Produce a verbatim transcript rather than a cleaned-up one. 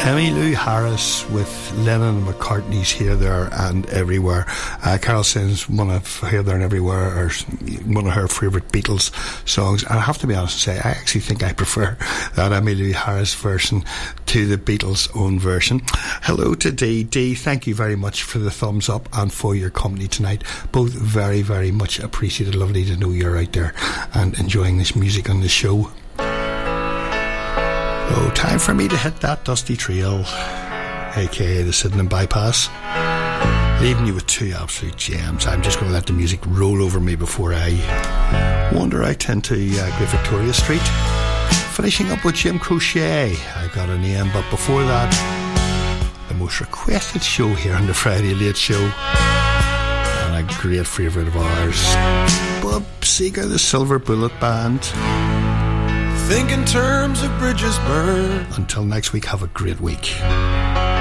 Emmylou Harris with Lennon and McCartney's Here, There and Everywhere. Uh, Carol sings one of Here, There and Everywhere, or one of her favourite Beatles songs. And I have to be honest and say, I actually think I prefer that Emmylou Harris version to the Beatles' own version. Hello to Dee. Dee, thank you very much for the thumbs up and for your company tonight. Both very, very much appreciated. Lovely to know you're out there and enjoying this music on the show. Oh, time for me to hit that dusty trail, aka the Sydenham Bypass, leaving you with two absolute gems. I'm just going to let the music roll over me before I wander out into uh, Great Victoria Street, finishing up with Jim Croce. I got a name, but before that, the most requested show here on the Friday Late Show, and a great favourite of ours, Bob Seger, the Silver Bullet Band. Think in terms of bridges burned. Until next week, have a great week.